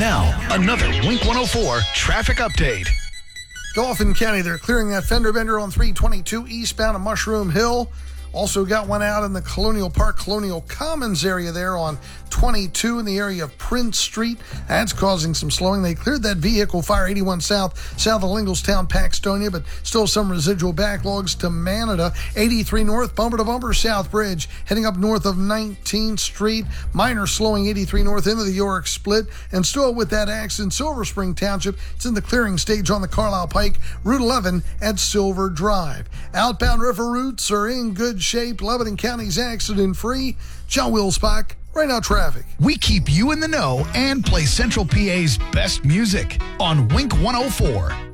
Now, another Wink 104 traffic update. Dauphin County, they're clearing that fender bender on 322 eastbound of Mushroom Hill. Also got one out in the Colonial Park, Colonial Commons area there on 22 in the area of Prince Street. That's causing some slowing. They cleared that vehicle, Fire 81 south of Linglestown, Paxtonia, but still some residual backlogs to Manada. 83 north, bumper to bumper, South Bridge, heading up north of 19th Street. Minor slowing 83 north into the York Split. And still with that accident, Silver Spring Township, it's in the clearing stage on the Carlisle Pike, Route 11 at Silver Drive. Outbound river routes are in good shape. Lebanon County's accident-free. John Wilsbach, Right Now Traffic. We keep you in the know and play Central PA's best music on Wink 104.